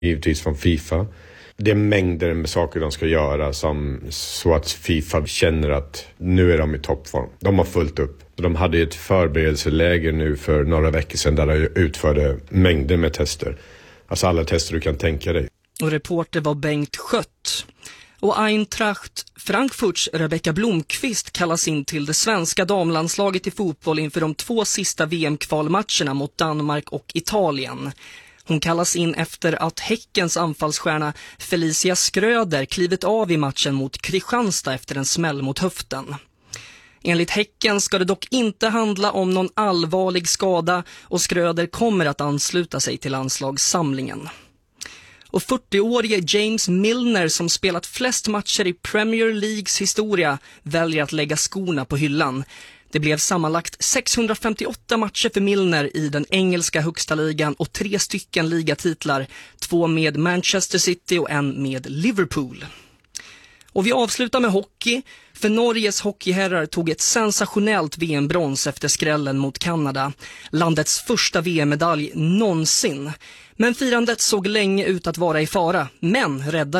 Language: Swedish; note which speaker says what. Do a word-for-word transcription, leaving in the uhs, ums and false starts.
Speaker 1: givetvis från FIFA. Det är mängder med saker de ska göra som, så att FIFA känner att nu är de i toppform. De har fullt upp. De hade ett förberedelseläger nu för några veckor sedan där de utförde mängder med tester. Alltså alla tester du kan tänka dig.
Speaker 2: Och reporter var Bengt Schött. Och Eintracht Frankfurts Rebecka Blomqvist kallas in till det svenska damlandslaget i fotboll inför de två sista V M-kvalmatcherna mot Danmark och Italien. Hon kallas in efter att Häckens anfallsstjärna Felicia Skröder klivit av i matchen mot Kristianstad efter en smäll mot höften. Enligt Häcken ska det dock inte handla om någon allvarlig skada och Skröder kommer att ansluta sig till landslagssamlingen. Och fyrtioårige James Milner som spelat flest matcher i Premier Leagues historia väljer att lägga skorna på hyllan. Det blev sammanlagt sexhundrafemtioåtta matcher för Milner i den engelska högsta ligan och tre stycken ligatitlar, två med Manchester City och en med Liverpool. Och vi avslutar med hockey, för Norges hockeyherrar tog ett sensationellt V M-brons efter skrällen mot Kanada, landets första V M-medalj någonsin. Men firandet såg länge ut att vara i fara, men räddade